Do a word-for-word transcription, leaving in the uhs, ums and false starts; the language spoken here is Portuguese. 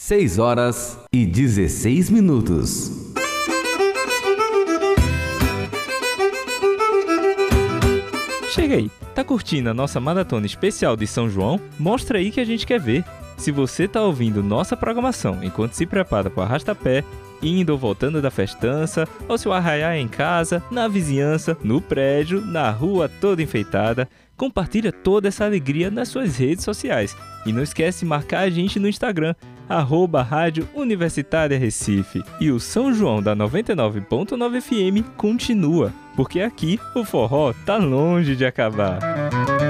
seis horas e dezesseis minutos. Chega aí, tá curtindo a nossa maratona especial de São João? Mostra aí que a gente quer ver. Se você tá ouvindo nossa programação enquanto se prepara para o arrasta-pé, indo ou voltando da festança, ou se o arraiá é em casa, na vizinhança, no prédio, na rua toda enfeitada, compartilha toda essa alegria nas suas redes sociais. E não esquece de marcar a gente no Instagram, arroba Rádio Universitária Recife. E o São João da noventa e nove ponto nove F M continua, porque aqui o forró tá longe de acabar.